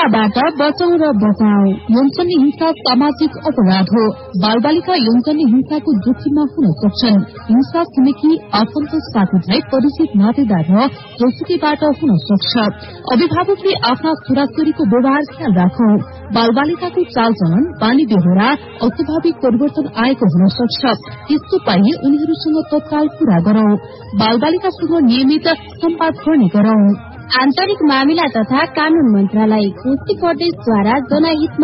हिंसाबाट बचाउ र बचाऊ। यौनजन्य हिंसा सामाजिक अपराध हो। बालबालिका यौनजन्य हिंसाको जोखिममा हुन सक्छन्। हिंसा छिमेकी आफन्त साथीभाइ परिचित नातेदार र जोसुकीबाट हुन सक्छ। अभिभावकले आफ्ना छोराछोरीको व्यवहार ख्याल राखौ। बालबालिकाको चालचलन बानी बेहोरा अस्वाभाविक परिवर्तन आएको हुन सक्छ। त्यस्तो पाइए उनीहरूसँग तत्काल कुरा गरौं। बालबालिकासँग नियमित संवाद गर्ने गरौं। आन्तरिक मामिला तथा कानून मन्त्रालय कोशी प्रदेशद्वारा जनहितमा